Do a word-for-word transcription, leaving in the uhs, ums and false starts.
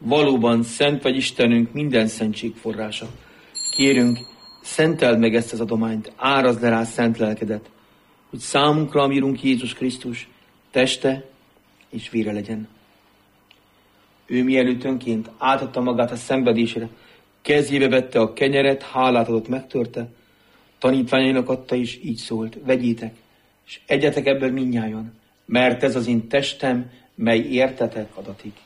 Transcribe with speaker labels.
Speaker 1: valóban szent vagy Istenünk, minden szentség forrása. Kérünk, szenteld meg ezt az adományt, árazd le rá szent lelkedet, hogy számunkra, ami Urunk Jézus Krisztus, teste és vére legyen. Ő mielőtt önként átadta magát a szenvedésre, kezébe vette a kenyeret, hálát adott, megtörte, tanítványainak adta, és így szólt: vegyétek, és egyetek ebből mindnyájan, mert ez az én testem, mely értetek adatik.